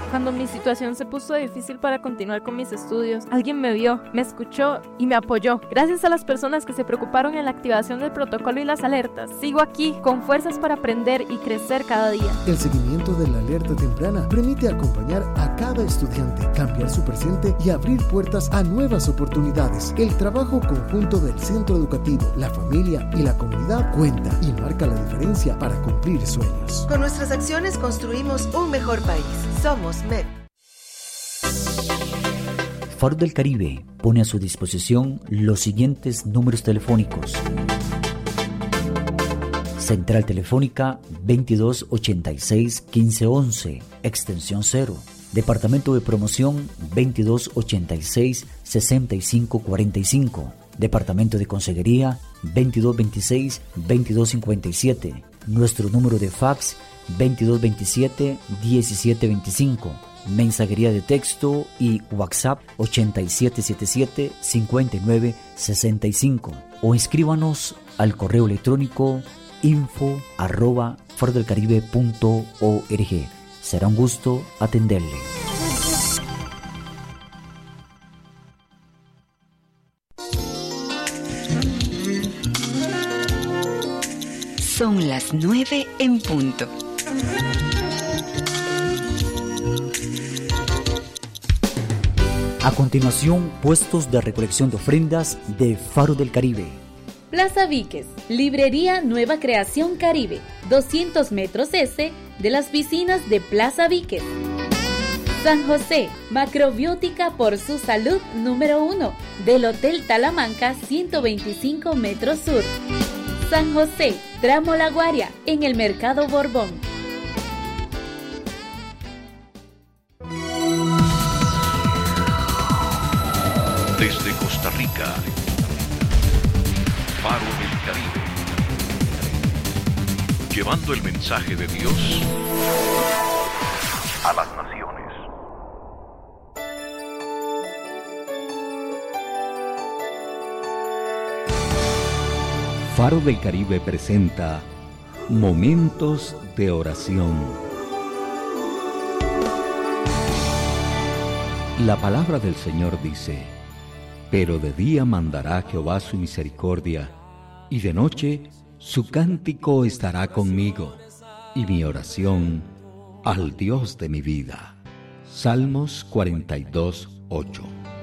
Cuando mi situación se puso difícil para continuar con mis estudios, alguien me vio, me escuchó y me apoyó. Gracias a las personas que se preocuparon en la activación del protocolo y las alertas, sigo aquí con fuerzas para aprender y crecer cada día. El seguimiento de la alerta temprana permite acompañar a cada estudiante, cambiar su presente y abrir puertas a nuevas oportunidades. El trabajo conjunto del centro educativo, la familia y la comunidad cuenta y marca la diferencia para cumplir sueños. Con nuestras acciones construimos un mejor país. Somos MED. Faro del Caribe pone a su disposición los siguientes números telefónicos. Central Telefónica 2286-1511, extensión 0. Departamento de Promoción 2286-6545. Departamento de Consejería 2226-2257. Nuestro número de fax 2227-1725. Mensajería de texto y WhatsApp 8777-5965. O escríbanos al correo electrónico info@farodelcaribe.org. Será un gusto atenderle. Son las 9 en punto. A continuación, puestos de recolección de ofrendas de Faro del Caribe. Plaza Víquez, Librería Nueva Creación Caribe, 200 metros S de las piscinas de Plaza Víquez. San José, Macrobiótica por su salud número 1, del Hotel Talamanca, 125 metros sur. San José, Tramo La Guaria, en el Mercado Borbón. Desde Costa Rica, Faro del Caribe, llevando el mensaje de Dios a las naciones. Faro del Caribe presenta Momentos de Oración. La palabra del Señor dice: pero de día mandará Jehová su misericordia, y de noche su cántico estará conmigo, y mi oración al Dios de mi vida. Salmos 42:8.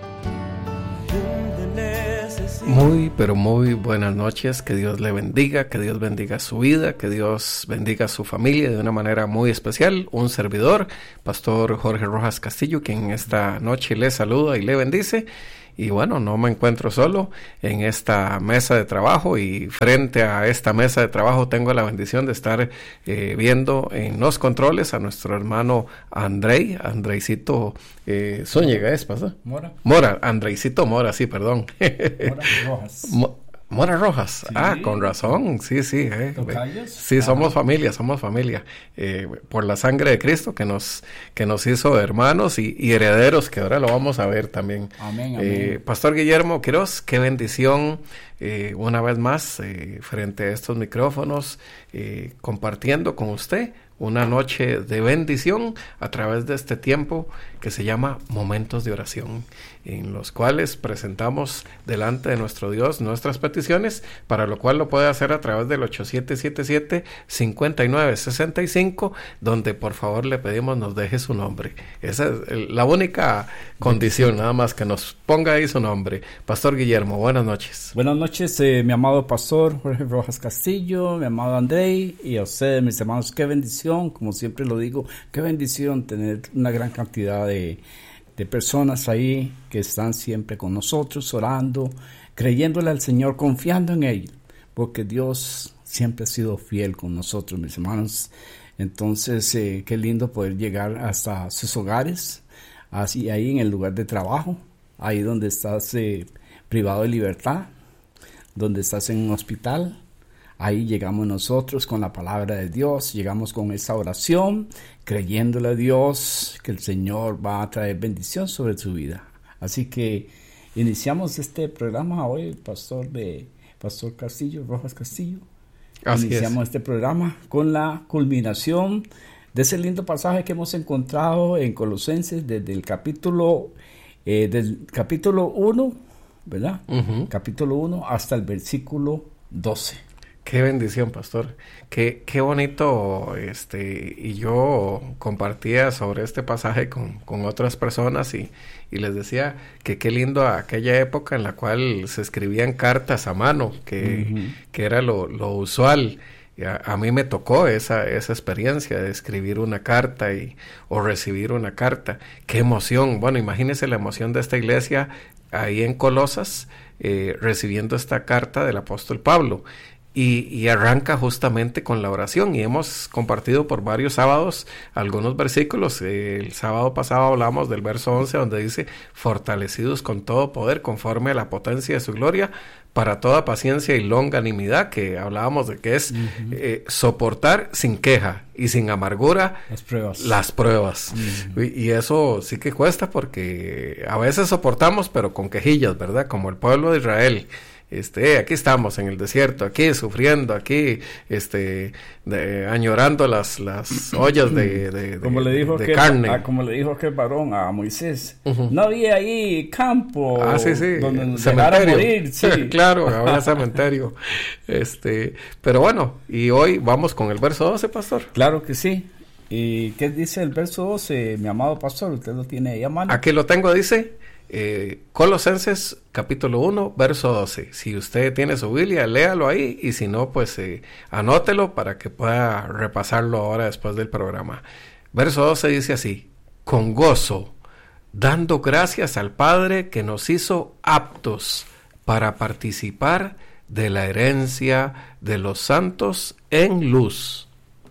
Muy, pero muy buenas noches. Que Dios le bendiga, que Dios bendiga su vida, que Dios bendiga su familia de una manera muy especial. Un servidor, Pastor Jorge Rojas Castillo, quien esta noche le saluda y le bendice. Y bueno, no me encuentro solo en esta mesa de trabajo, y frente a esta mesa de trabajo tengo la bendición de estar viendo en los controles a nuestro hermano Andreicito Zúñiga, ¿es, pastor? Mora, Andreicito Mora, sí, perdón. Mora Rojas. Mora Rojas, Sí. Con razón, sí. ¿Tocayos? Sí, somos familia, por la sangre de Cristo que nos hizo hermanos y herederos, que ahora lo vamos a ver también. Amén. Pastor Guillermo Quiroz, qué bendición, una vez más, frente a estos micrófonos, compartiendo con usted una noche de bendición a través de este tiempo que se llama Momentos de Oración, en los cuales presentamos delante de nuestro Dios nuestras peticiones, para lo cual lo puede hacer a través del 8777-5965, donde por favor le pedimos nos deje su nombre. Esa es la única condición, nada más que nos ponga ahí su nombre. Pastor Guillermo, buenas noches. Buenas noches, mi amado pastor Jorge Rojas Castillo, mi amado Andrei, y a ustedes, mis hermanos. Qué bendición, como siempre lo digo, qué bendición tener una gran cantidad de personas ahí que están siempre con nosotros, orando, creyéndole al Señor, confiando en Él, porque Dios siempre ha sido fiel con nosotros, mis hermanos. Entonces, qué lindo poder llegar hasta sus hogares, así ahí en el lugar de trabajo, ahí donde estás privado de libertad, donde estás en un hospital. Ahí llegamos nosotros con la palabra de Dios, llegamos con esa oración, creyéndole a Dios que el Señor va a traer bendición sobre su vida. Así que iniciamos este programa hoy, Pastor Castillo, Rojas Castillo. Iniciamos este programa con la culminación de ese lindo pasaje que hemos encontrado en Colosenses desde el capítulo 1, ¿verdad? Uh-huh. Capítulo 1 hasta el versículo 12. Qué bendición, pastor. Qué bonito, y yo compartía sobre este pasaje con otras personas y les decía que qué lindo aquella época en la cual se escribían cartas a mano, que era lo usual. A mí me tocó esa experiencia de escribir una carta o recibir una carta. ¡Qué emoción! Bueno, imagínense la emoción de esta iglesia ahí en Colosas, recibiendo esta carta del apóstol Pablo. Y arranca justamente con la oración, y hemos compartido por varios sábados algunos versículos. El sábado pasado hablamos del verso 11, donde dice: fortalecidos con todo poder conforme a la potencia de su gloria, para toda paciencia y longanimidad, que hablábamos de que es soportar sin queja y sin amargura las pruebas. Y eso sí que cuesta, porque a veces soportamos pero con quejillas, ¿verdad? Como el pueblo de Israel. Aquí estamos en el desierto, aquí sufriendo, aquí añorando las ollas de carne. Como le dijo aquel varón a Moisés, no había ahí campo donde nos cementerio. Morir. Sí. Claro, había cementerio. Pero bueno, y hoy vamos con el verso 12, pastor. Claro que sí. ¿Y qué dice el verso 12, mi amado pastor? ¿Usted lo tiene ahí a mano? Aquí lo tengo, dice... Colosenses capítulo 1 verso 12. Si usted tiene su Biblia, léalo ahí, y si no, pues anótelo para que pueda repasarlo ahora después del programa. Verso 12 dice así: con gozo, dando gracias al Padre que nos hizo aptos para participar de la herencia de los santos en luz.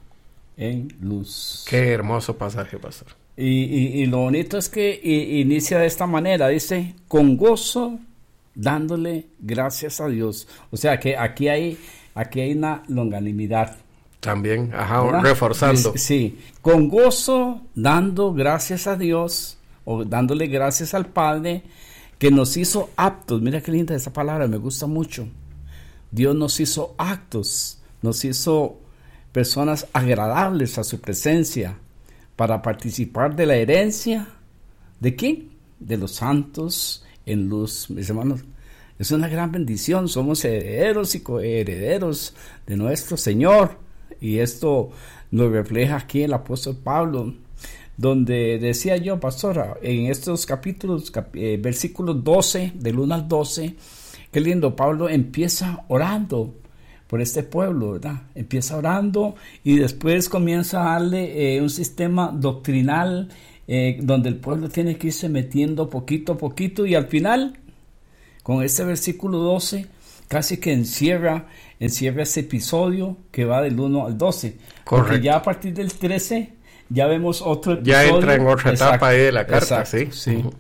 En luz. Qué hermoso pasaje, pastor. Y lo bonito es que inicia de esta manera, dice, con gozo, dándole gracias a Dios. O sea que aquí hay una longanimidad. También, reforzando. Sí, con gozo, dando gracias a Dios, o dándole gracias al Padre, que nos hizo aptos. Mira qué linda esa palabra, me gusta mucho. Dios nos hizo aptos, nos hizo personas agradables a su presencia, para participar de la herencia, ¿de quién? De los santos en luz. Mis hermanos, es una gran bendición, somos herederos y coherederos de nuestro Señor, y esto lo refleja aquí el apóstol Pablo, donde decía yo, pastora, en estos capítulos, versículos 12, del 1 al 12, qué lindo, Pablo empieza orando por este pueblo, ¿verdad? Empieza orando y después comienza a darle un sistema doctrinal donde el pueblo tiene que irse metiendo poquito a poquito, y al final, con este versículo 12, casi que encierra ese episodio que va del 1 al 12. Correcto. Porque ya a partir del 13 ya vemos otro episodio. Ya entra en otra etapa ahí de la carta, exacto, sí. Uh-huh.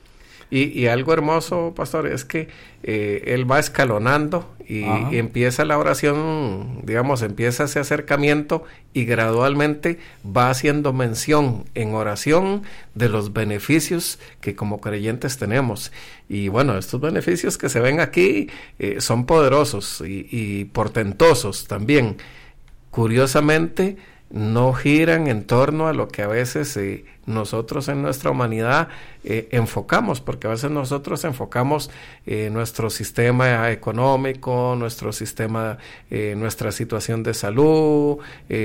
Y algo hermoso, pastor, es que él va escalonando y empieza la oración, digamos, empieza ese acercamiento, y gradualmente va haciendo mención en oración de los beneficios que como creyentes tenemos. Y bueno, estos beneficios que se ven aquí son poderosos y portentosos también. Curiosamente, no giran en torno a lo que a veces nosotros en nuestra humanidad enfocamos, porque a veces nosotros enfocamos nuestro sistema económico, nuestro sistema, nuestra situación de salud,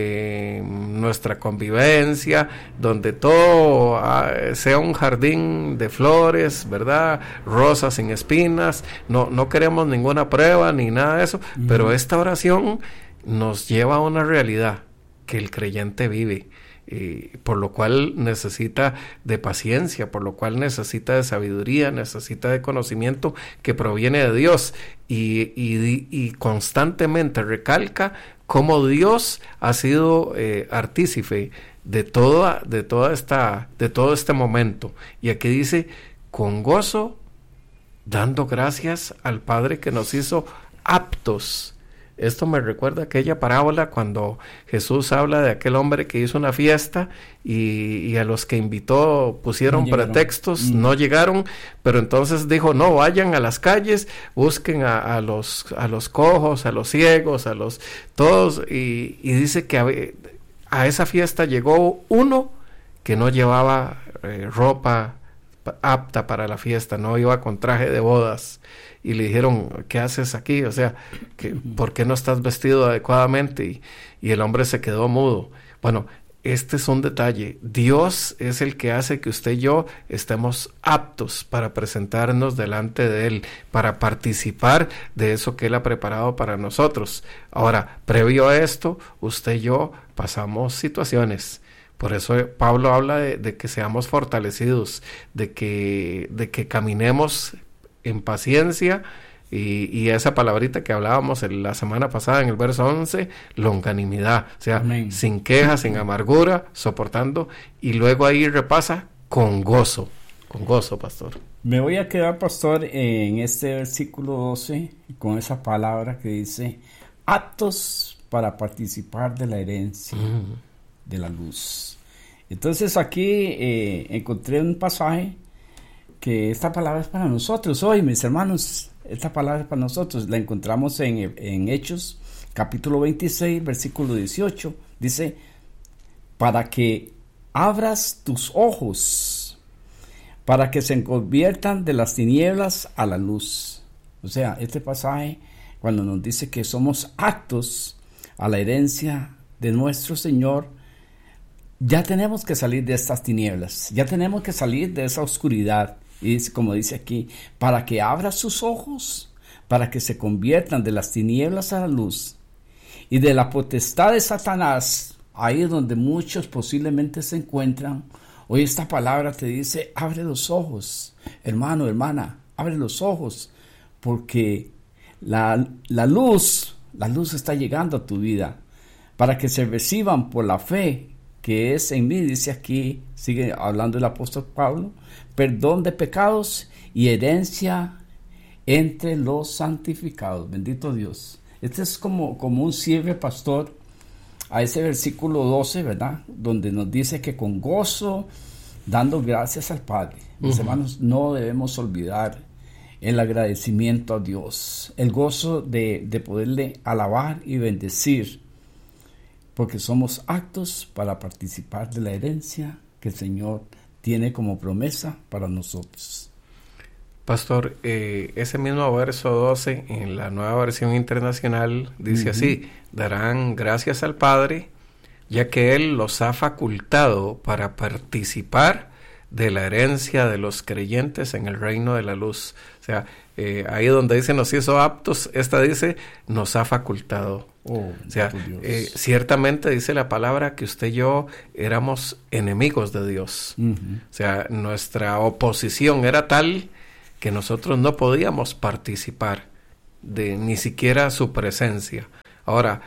nuestra convivencia, donde todo sea un jardín de flores, ¿verdad? Rosas sin espinas. No queremos ninguna prueba ni nada de eso, pero esta oración nos lleva a una realidad que el creyente vive, por lo cual necesita de paciencia, por lo cual necesita de sabiduría, necesita de conocimiento que proviene de Dios, y constantemente recalca cómo Dios ha sido artífice de todo este momento. Y aquí dice, con gozo, dando gracias al Padre que nos hizo aptos. Esto me recuerda aquella parábola cuando Jesús habla de aquel hombre que hizo una fiesta y a los que invitó pusieron pretextos, no llegaron, pero entonces dijo, no, vayan a las calles, busquen a los cojos, a los ciegos, a los todos, y dice que a esa fiesta llegó uno que no llevaba ropa apta para la fiesta, no iba con traje de bodas, y le dijeron, ¿qué haces aquí? O sea, ¿por qué no estás vestido adecuadamente? Y el hombre se quedó mudo. Bueno, este es un detalle. Dios es el que hace que usted y yo estemos aptos para presentarnos delante de Él, para participar de eso que Él ha preparado para nosotros. Ahora, previo a esto, usted y yo pasamos situaciones. Por eso Pablo habla de que seamos fortalecidos, de que caminemos en paciencia, y esa palabrita que hablábamos la semana pasada en el verso 11, longanimidad, o sea, amén, sin queja, sin amargura, soportando, y luego ahí repasa con gozo, pastor. Me voy a quedar, pastor, en este versículo 12, con esa palabra que dice, aptos para participar de la herencia de la luz. Entonces aquí encontré un pasaje que esta palabra es para nosotros hoy, mis hermanos. Esta palabra es para nosotros. La encontramos en Hechos, capítulo 26, versículo 18. Dice, para que abras tus ojos, para que se conviertan de las tinieblas a la luz. O sea, este pasaje, cuando nos dice que somos aptos a la herencia de nuestro Señor, ya tenemos que salir de estas tinieblas, ya tenemos que salir de esa oscuridad. Y como dice aquí, para que abra sus ojos, para que se conviertan de las tinieblas a la luz y de la potestad de Satanás, ahí es donde muchos posiblemente se encuentran. Hoy esta palabra te dice, abre los ojos, hermano, hermana, abre los ojos, porque la luz está llegando a tu vida, para que se reciban por la fe que es en mí, dice aquí, sigue hablando el apóstol Pablo, perdón de pecados y herencia entre los santificados. Bendito Dios. Este es como un cierre, pastor, a ese versículo 12, ¿verdad? Donde nos dice que con gozo, dando gracias al Padre. Mis hermanos, no debemos olvidar el agradecimiento a Dios, el gozo de poderle alabar y bendecir, porque somos aptos para participar de la herencia que el Señor tiene como promesa para nosotros. Pastor, ese mismo verso 12 en la Nueva Versión Internacional dice así, darán gracias al Padre, ya que Él los ha facultado para participar de la herencia de los creyentes en el reino de la luz. O sea, ahí donde dice nos hizo aptos, esta dice nos ha facultado. O sea, ciertamente dice la palabra que usted y yo éramos enemigos de Dios. O sea, nuestra oposición era tal que nosotros no podíamos participar de ni siquiera su presencia. Ahora,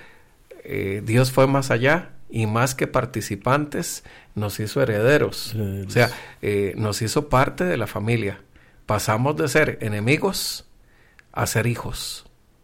Dios fue más allá y más que participantes nos hizo herederos. O sea, nos hizo parte de la familia. Pasamos de ser enemigos a ser hijos.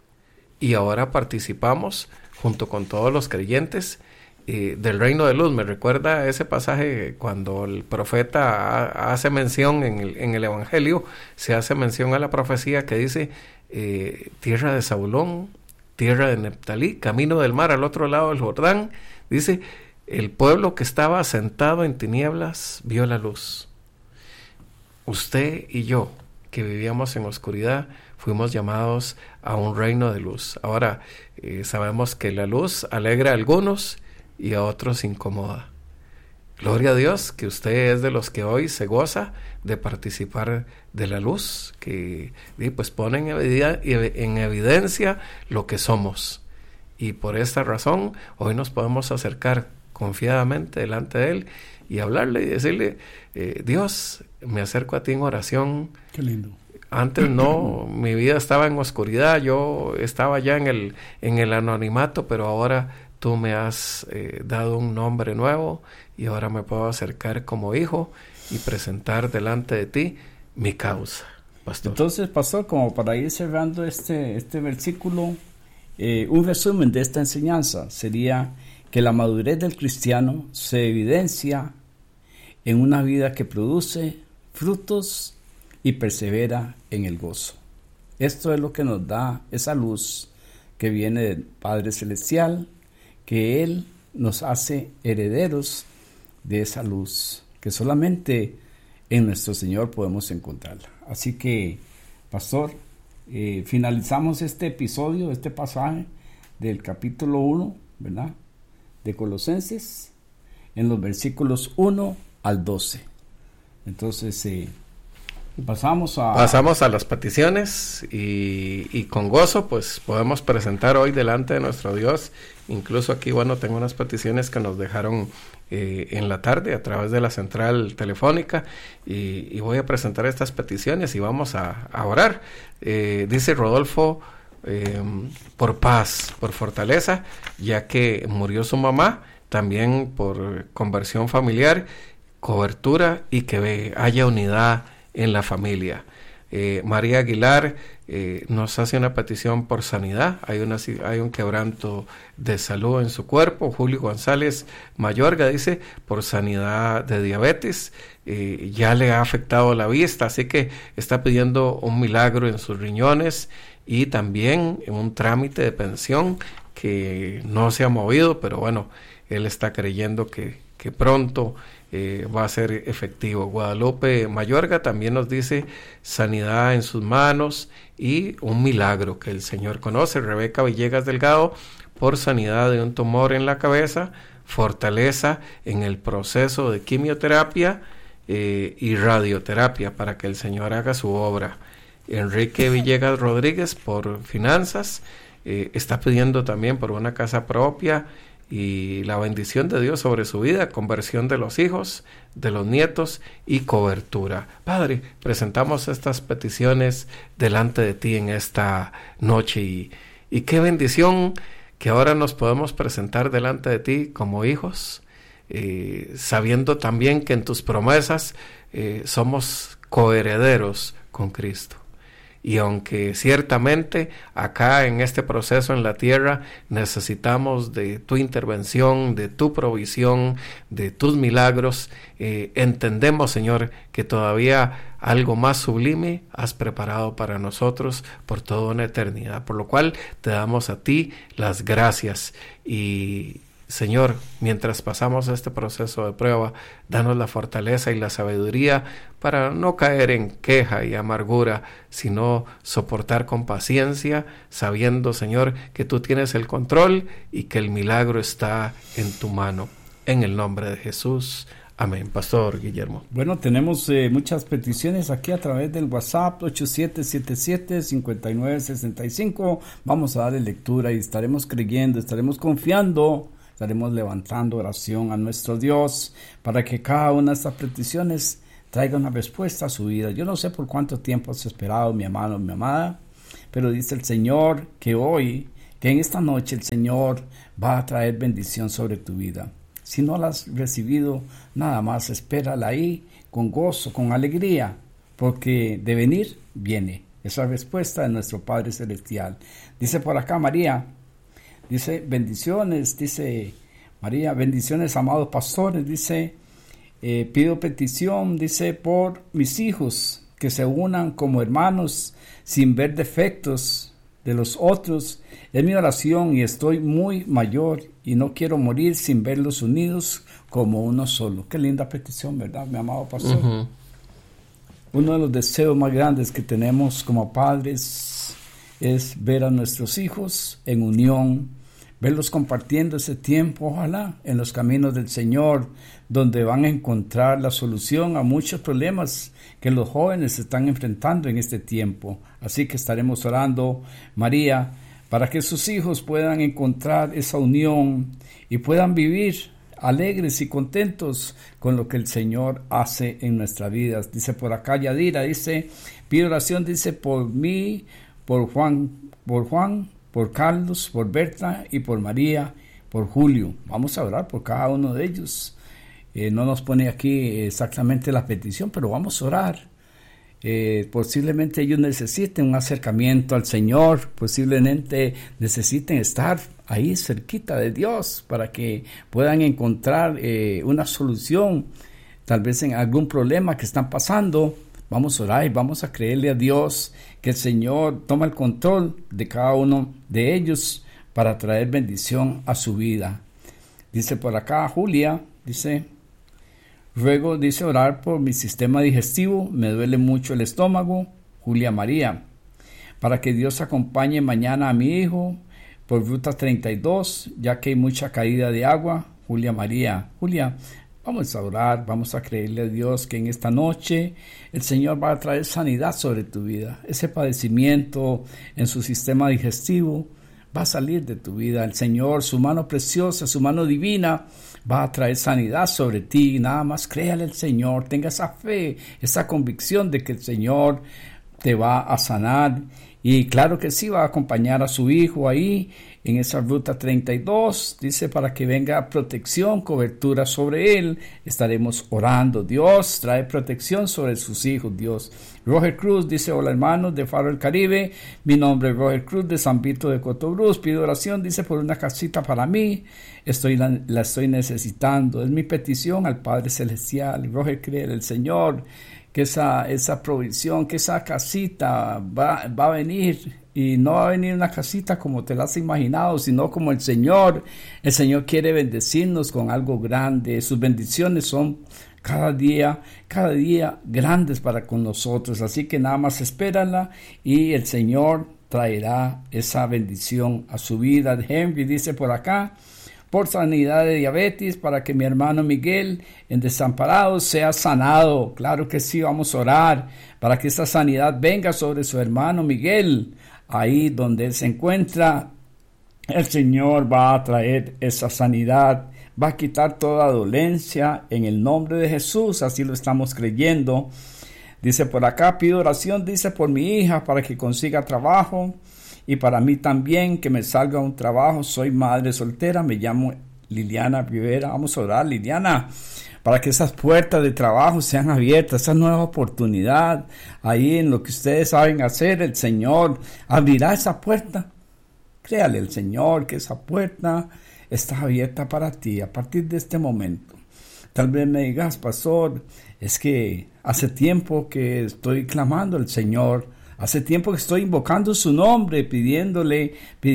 Y ahora participamos junto con todos los creyentes del reino de luz. Me recuerda ese pasaje cuando el profeta hace mención en el Evangelio, se hace mención a la profecía que dice tierra de Zabulón, tierra de Neftalí, camino del mar al otro lado del Jordán. Dice, el pueblo que estaba sentado en tinieblas vio la luz. Usted y yo, que vivíamos en oscuridad, fuimos llamados a un reino de luz. Ahora, sabemos que la luz alegra a algunos y a otros incomoda. Gloria a Dios que usted es de los que hoy se goza de participar de la luz, que pues pone en evidencia lo que somos. Y por esta razón, hoy nos podemos acercar confiadamente delante de Él y hablarle y decirle, Dios, me acerco a ti en oración. Qué lindo. Antes no, mi vida estaba en oscuridad, yo estaba ya en el anonimato, pero ahora tú me has dado un nombre nuevo y ahora me puedo acercar como hijo y presentar delante de ti mi causa, pastor. Entonces, pastor, como para ir cerrando este versículo, un resumen de esta enseñanza sería que la madurez del cristiano se evidencia en una vida que produce frutos y persevera en el gozo. Esto es lo que nos da esa luz que viene del Padre Celestial, que Él nos hace herederos de esa luz que solamente en nuestro Señor podemos encontrarla. Así que, pastor, finalizamos este episodio, este pasaje del capítulo 1, ¿verdad?, de Colosenses, en los versículos 1 al 12. Entonces, pasamos a las peticiones y con gozo pues podemos presentar hoy delante de nuestro Dios. Incluso aquí, bueno, tengo unas peticiones que nos dejaron en la tarde a través de la central telefónica y voy a presentar estas peticiones y vamos a orar. Dice Rodolfo, por paz, por fortaleza, ya que murió su mamá, también por conversión familiar, cobertura y que haya unidad en la familia. María Aguilar nos hace una petición por sanidad. Hay un quebranto de salud en su cuerpo. Julio González Mayorga dice por sanidad de diabetes. Ya le ha afectado la vista, así que está pidiendo un milagro en sus riñones y también un trámite de pensión que no se ha movido, pero bueno, él está creyendo que pronto va a ser efectivo. Guadalupe Mayorga también nos dice sanidad en sus manos y un milagro que el Señor conoce. Rebeca Villegas Delgado por sanidad de un tumor en la cabeza, fortaleza en el proceso de quimioterapia y radioterapia para que el Señor haga su obra. Enrique Villegas Rodríguez por finanzas, está pidiendo también por una casa propia y la bendición de Dios sobre su vida, conversión de los hijos, de los nietos y cobertura. Padre, presentamos estas peticiones delante de ti en esta noche y qué bendición que ahora nos podemos presentar delante de ti como hijos, sabiendo también que en tus promesas somos coherederos con Cristo. Y aunque ciertamente acá en este proceso en la tierra necesitamos de tu intervención, de tu provisión, de tus milagros, entendemos, Señor, que todavía algo más sublime has preparado para nosotros por toda una eternidad, por lo cual te damos a ti las gracias. Y Señor, mientras pasamos este proceso de prueba, danos la fortaleza y la sabiduría para no caer en queja y amargura, sino soportar con paciencia, sabiendo, Señor, que tú tienes el control y que el milagro está en tu mano. En el nombre de Jesús. Amén. Pastor Guillermo. Bueno, tenemos muchas peticiones aquí a través del WhatsApp 8777-5965. Vamos a darle lectura y estaremos creyendo, estaremos confiando, estaremos levantando oración a nuestro Dios para que cada una de estas peticiones traiga una respuesta a su vida. Yo no sé por cuánto tiempo has esperado, mi amado, mi amada, pero dice el Señor que hoy, que en esta noche el Señor va a traer bendición sobre tu vida. Si no la has recibido, nada más espérala ahí con gozo, con alegría, porque de venir, viene. Esa respuesta de nuestro Padre Celestial. Dice por acá María, dice bendiciones, dice María, bendiciones amados pastores, dice, pido petición, dice, por mis hijos, que se unan como hermanos sin ver defectos de los otros. Es mi oración y estoy muy mayor y no quiero morir sin verlos unidos como uno solo. Qué linda petición, ¿verdad, mi amado pastor? Uh-huh. Uno de los deseos más grandes que tenemos como padres es ver a nuestros hijos en unión, verlos compartiendo ese tiempo, ojalá, en los caminos del Señor, donde van a encontrar la solución a muchos problemas que los jóvenes están enfrentando en este tiempo. Así que estaremos orando, María, para que sus hijos puedan encontrar esa unión y puedan vivir alegres y contentos con lo que el Señor hace en nuestras vidas. Dice por acá Yadira, dice, pido oración, dice, por mí, por Juan, por Carlos, por Berta y por María, por Julio. Vamos a orar por cada uno de ellos. No nos pone aquí exactamente la petición, pero vamos a orar. Posiblemente ellos necesiten un acercamiento al Señor, posiblemente necesiten estar ahí cerquita de Dios para que puedan encontrar una solución, tal vez en algún problema que están pasando. Vamos a orar y vamos a creerle a Dios que el Señor toma el control de cada uno de ellos para traer bendición a su vida. Dice por acá Julia, dice, ruego, dice, orar por mi sistema digestivo, me duele mucho el estómago. Julia María, para que Dios acompañe mañana a mi hijo por ruta 32, ya que hay mucha caída de agua. Julia María, Julia, vamos a orar, vamos a creerle a Dios que en esta noche el Señor va a traer sanidad sobre tu vida. Ese padecimiento en su sistema digestivo va a salir de tu vida. El Señor, su mano preciosa, su mano divina, va a traer sanidad sobre ti. Nada más créale al Señor, tenga esa fe, esa convicción de que el Señor te va a sanar. Y claro que sí, va a acompañar a su hijo ahí en esa ruta 32, dice, para que venga protección, cobertura sobre él. Estaremos orando. Dios trae protección sobre sus hijos, Dios. Roger Cruz dice, hola hermanos de Faro del Caribe, mi nombre es Roger Cruz de San Vito de Cotobruz, pido oración, dice, por una casita para mí, la estoy necesitando, es mi petición al Padre Celestial. Roger, cree en el Señor, que esa provisión, que esa casita va a venir, y no va a venir una casita como te la has imaginado, sino como el Señor quiere bendecirnos con algo grande. Sus bendiciones son cada día grandes para con nosotros, así que nada más espérala y el Señor traerá esa bendición a su vida. Henry dice por acá, por sanidad de diabetes, para que mi hermano Miguel en Desamparados sea sanado. Claro que sí, vamos a orar para que esta sanidad venga sobre su hermano Miguel. Ahí donde él se encuentra, el Señor va a traer esa sanidad, va a quitar toda dolencia en el nombre de Jesús, así lo estamos creyendo. Dice por acá, pido oración, dice, por mi hija para que consiga trabajo. Y para mí también, que me salga un trabajo. Soy madre soltera, me llamo Liliana Rivera. Vamos a orar, Liliana, para que esas puertas de trabajo sean abiertas, esa nueva oportunidad. Ahí en lo que ustedes saben hacer, el Señor abrirá esa puerta. Créale al Señor que esa puerta está abierta para ti a partir de este momento. Tal vez me digas, pastor, es que hace tiempo que estoy clamando al Señor. Hace tiempo que estoy invocando su nombre, pidiéndole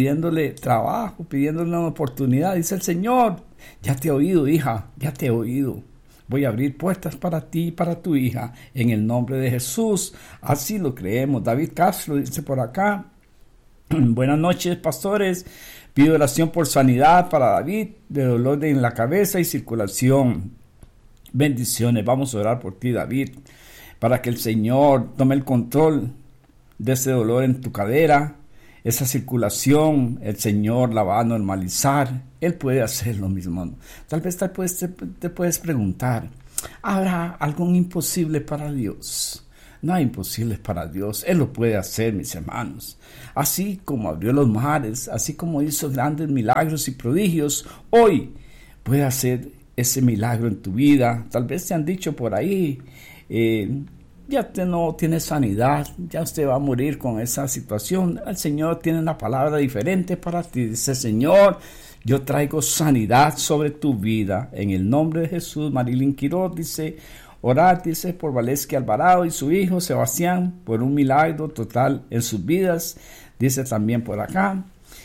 trabajo, pidiéndole una oportunidad. Dice el Señor, ya te he oído, hija, ya te he oído. Voy a abrir puertas para ti y para tu hija, en el nombre de Jesús. Así lo creemos. David Castro dice por acá, buenas noches, pastores. Pido oración por sanidad para David, de dolor en la cabeza y circulación. Bendiciones. Vamos a orar por ti, David, para que el Señor tome el control de ese dolor en tu cadera, esa circulación, el Señor la va a normalizar. Él puede hacer lo mismo. Tal vez te puedes preguntar, ¿habrá algo imposible para Dios? No hay imposibles para Dios. Él lo puede hacer, mis hermanos. Así como abrió los mares, así como hizo grandes milagros y prodigios, hoy puede hacer ese milagro en tu vida. Tal vez te han dicho por ahí, ya usted no tiene sanidad, ya usted va a morir con esa situación. El Señor tiene una palabra diferente para ti. Dice, Señor, yo traigo sanidad sobre tu vida. En el nombre de Jesús. Marilyn Quiroz dice, orar, dice, por Valesky Alvarado y su hijo Sebastián, por un milagro total en sus vidas. Dice también por acá,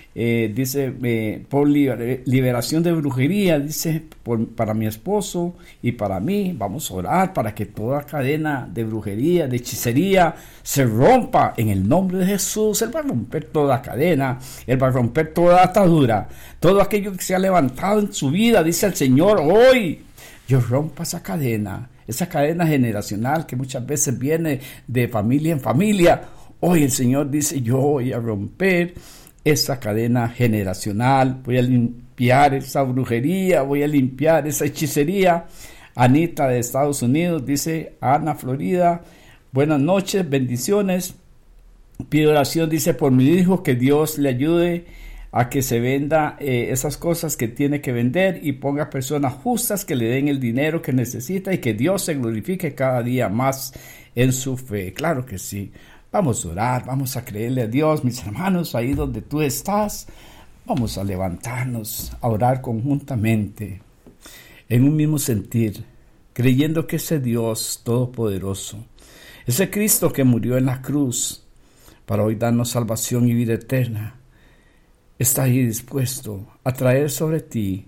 dice, por liberación de brujería, dice, para mi esposo y para mí. Vamos a orar para que toda cadena de brujería, de hechicería, se rompa en el nombre de Jesús. Él va a romper toda cadena, Él va a romper toda atadura, todo aquello que se ha levantado en su vida. Dice el Señor, hoy yo rompo esa cadena generacional que muchas veces viene de familia en familia. Hoy el Señor dice, yo voy a romper esa cadena generacional, voy a limpiar esa brujería, voy a limpiar esa hechicería. Anita de Estados Unidos dice, Ana Florida, buenas noches, bendiciones. Pido oración, dice, por mi hijo, que Dios le ayude a que se venda esas cosas que tiene que vender y ponga personas justas que le den el dinero que necesita y que Dios se glorifique cada día más en su fe. Claro que sí. Vamos a orar, vamos a creerle a Dios, mis hermanos, ahí donde tú estás. Vamos a levantarnos, a orar conjuntamente, en un mismo sentir, creyendo que ese Dios todopoderoso, ese Cristo que murió en la cruz para hoy darnos salvación y vida eterna, está ahí dispuesto a traer sobre ti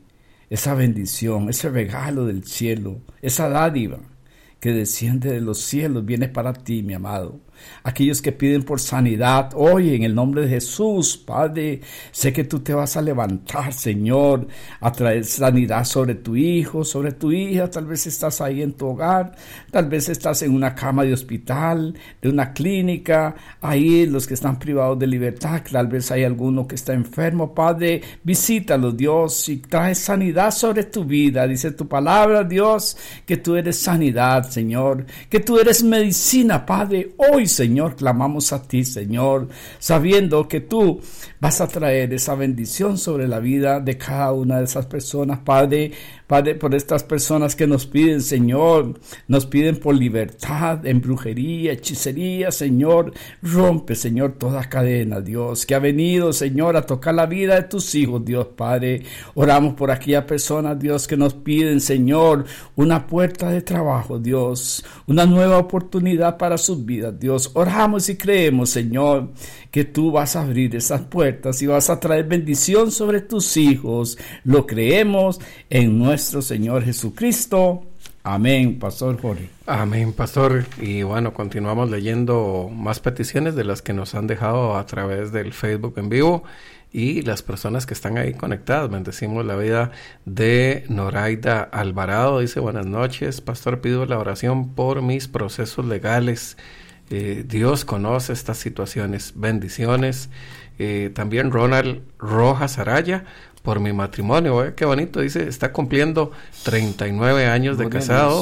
esa bendición, ese regalo del cielo, esa dádiva que desciende de los cielos, viene para ti, mi amado. Aquellos que piden por sanidad, hoy en el nombre de Jesús, Padre, sé que tú te vas a levantar, Señor, a traer sanidad sobre tu hijo, sobre tu hija. Tal vez estás ahí en tu hogar, tal vez estás en una cama de hospital, de una clínica, ahí los que están privados de libertad, tal vez hay alguno que está enfermo. Padre, visítalos, Dios, y trae sanidad sobre tu vida. Dice tu palabra, Dios, que tú eres sanidad, Señor, que tú eres medicina, Padre. Hoy, Señor, clamamos a ti, Señor, sabiendo que tú vas a traer esa bendición sobre la vida de cada una de esas personas, Padre, por estas personas que nos piden, Señor, nos piden por libertad en brujería, hechicería, Señor, rompe, Señor, toda cadena, Dios, que ha venido, Señor, a tocar la vida de tus hijos, Dios, Padre. Oramos por aquellas personas, Dios, que nos piden, Señor, una puerta de trabajo, Dios, una nueva oportunidad para sus vidas, Dios. Oramos y creemos, Señor, que tú vas a abrir esas puertas y vas a traer bendición sobre tus hijos. Lo creemos en nuestro Señor Jesucristo. Amén, Pastor Jorge. Amén, Pastor. Y bueno, continuamos leyendo más peticiones de las que nos han dejado a través del Facebook en vivo y las personas que están ahí conectadas. Bendecimos la vida de Noraida Alvarado. Dice: buenas noches, Pastor, pido la oración por mis procesos legales. Dios conoce estas situaciones. Bendiciones. También Ronald Rojas Araya, por mi matrimonio. Qué bonito, dice, está cumpliendo 39 años de casado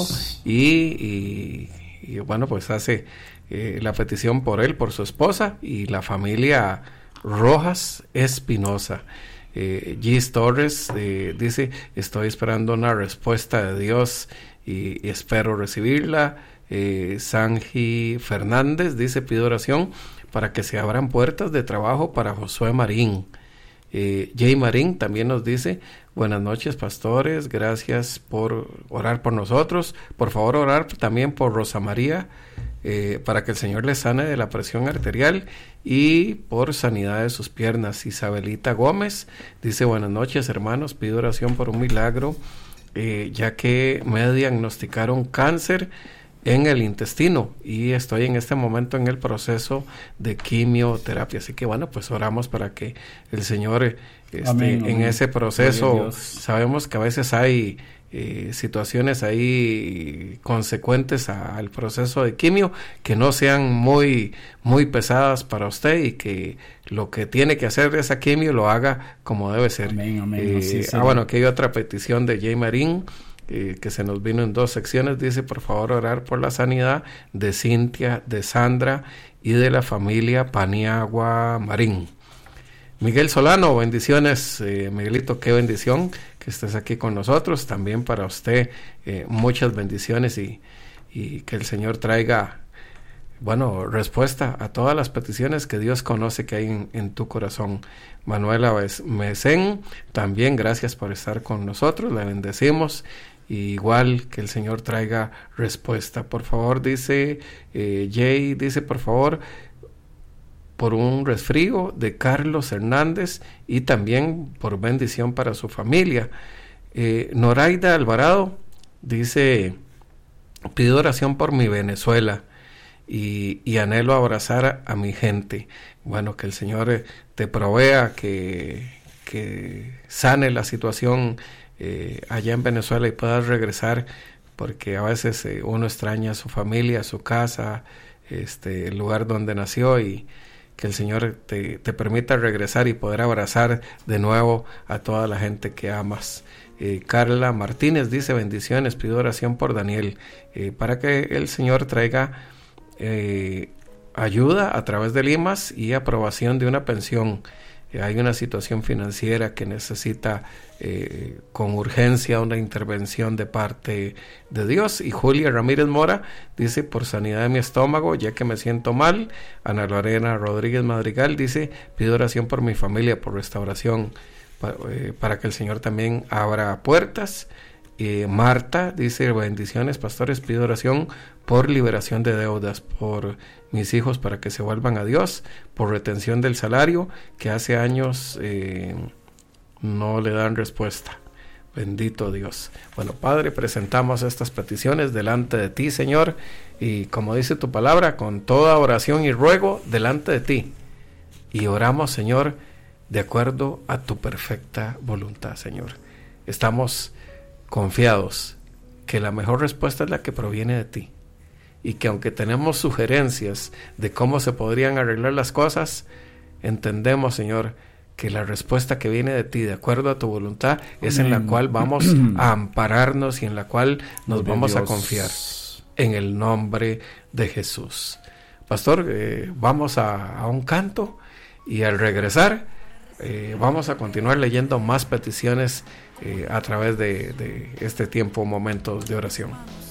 y bueno, pues hace la petición por él, por su esposa y la familia Rojas Espinosa. Gis Torres dice: estoy esperando una respuesta de Dios y espero recibirla. Sanji Fernández dice: pido oración para que se abran puertas de trabajo para Josué Marín. Jay Marín también nos dice: buenas noches, pastores, gracias por orar por nosotros. Por favor, orar también por Rosa María, para que el Señor le sane de la presión arterial y por sanidad de sus piernas. Isabelita Gómez dice: buenas noches, hermanos, pido oración por un milagro, ya que me diagnosticaron cáncer en el intestino y estoy en este momento en el proceso de quimioterapia. Así que bueno, pues oramos para que el Señor esté en ese proceso. Sabemos que a veces hay situaciones ahí consecuentes al proceso de quimio que no sean muy pesadas para usted y que lo que tiene que hacer de esa quimio lo haga como debe ser. Amén. Bueno, aquí hay otra petición de Jay Marín, que se nos vino en 2 secciones. Dice: por favor, orar por la sanidad de Cintia, de Sandra y de la familia Paniagua Marín. Miguel Solano, bendiciones. Miguelito, qué bendición que estés aquí con nosotros. También para usted, muchas bendiciones y que el Señor traiga, bueno, respuesta a todas las peticiones que Dios conoce que hay en tu corazón. Manuela Mesén, también gracias por estar con nosotros, la bendecimos. Igual que el Señor traiga respuesta. Por favor, dice Jay, dice: por favor, por un resfrío de Carlos Hernández y también por bendición para su familia. Noraida Alvarado dice: pido oración por mi Venezuela y anhelo abrazar a mi gente. Bueno, que el Señor te provea, que sane la situación allá en Venezuela y puedas regresar, porque a veces uno extraña a su familia, a su casa, el lugar donde nació, y que el Señor te permita regresar y poder abrazar de nuevo a toda la gente que amas. Carla Martínez dice: bendiciones, pido oración por Daniel, para que el Señor traiga ayuda a través de limas y aprobación de una pensión. Hay una situación financiera que necesita con urgencia una intervención de parte de Dios. Y Julia Ramírez Mora dice: por sanidad de mi estómago, ya que me siento mal. Ana Lorena Rodríguez Madrigal dice: pido oración por mi familia, por restauración, para que el Señor también abra puertas. Marta dice: bendiciones, pastores, pido oración por liberación de deudas, por mis hijos para que se vuelvan a Dios, por retención del salario que hace años no le dan respuesta. Bendito Dios. Bueno, Padre, presentamos estas peticiones delante de ti, Señor, y como dice tu palabra, con toda oración y ruego delante de ti. Y oramos, Señor, de acuerdo a tu perfecta voluntad, Señor. Estamos confiados que la mejor respuesta es la que proviene de ti. Y que aunque tenemos sugerencias de cómo se podrían arreglar las cosas, entendemos, Señor, que la respuesta que viene de ti, de acuerdo a tu voluntad, es en la cual vamos a ampararnos y en la cual nos vamos a confiar. En el nombre de Jesús. Pastor, vamos a un canto y al regresar vamos a continuar leyendo más peticiones a través de este tiempo, momentos de oración.